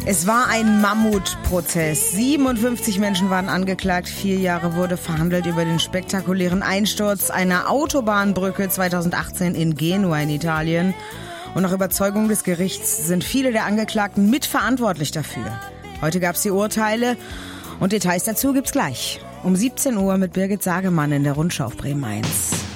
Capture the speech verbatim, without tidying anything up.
Es war ein Mammutprozess. siebenundfünfzig Menschen waren angeklagt. Vier Jahre wurde verhandelt über den spektakulären Einsturz einer Autobahnbrücke zweitausendachtzehn in Genua in Italien. Und nach Überzeugung des Gerichts sind viele der Angeklagten mitverantwortlich dafür. Heute gab es die Urteile und Details dazu gibt's gleich. Um siebzehn Uhr mit Birgit Sagemann in der Rundschau auf Bremen eins.